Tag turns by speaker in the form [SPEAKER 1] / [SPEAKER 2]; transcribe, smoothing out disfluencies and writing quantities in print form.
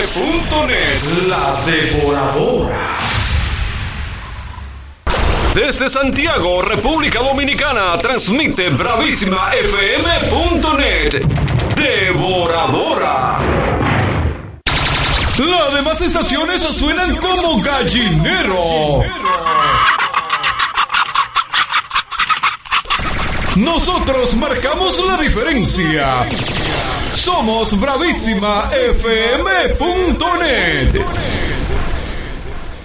[SPEAKER 1] La Devoradora. Desde Santiago, República Dominicana, transmite bravísimafm.net. Devoradora. Las demás estaciones suenan como gallinero. Nosotros marcamos la diferencia. Somos bravísimafm.net.